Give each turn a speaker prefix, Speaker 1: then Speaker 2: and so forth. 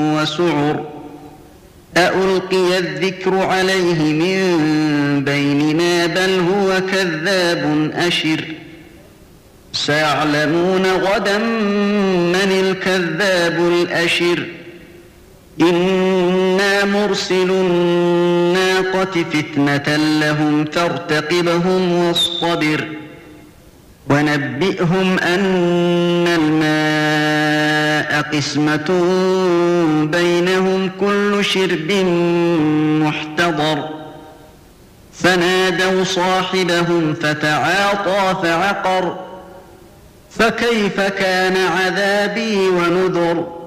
Speaker 1: وسعر أألقي الذكر عليه من بيننا بل هو كذاب أشر سيعلمون غدا من الكذاب الأشر إنا مرسل الناقة فتنة لهم فارتقبهم واصطبر ونبئهم أن الماء قسمة بينهم كل شرب محتضر فنادوا صاحبهم فتعاطى فعقر فكيف كان عذابي ونذر